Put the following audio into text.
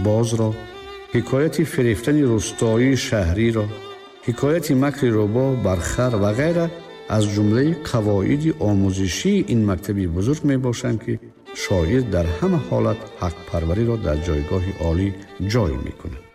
باز را، حکایت فریفتن روستایی شهری را، حکایت مکر روباه بر خر و غیره از جمله قواعد آموزشی این مکتبی بزرگ می باشند که شاعر در همه حالت حق پروری را در جایگاه عالی جای می کند.